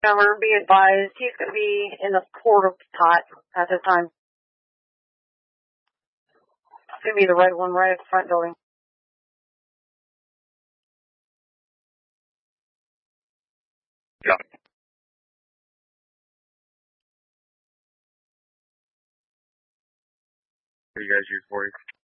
Summer, be advised, he's going to be in the porta pot at this time. It's going to be the red one right at the front building. Yeah. What do you guys use for it?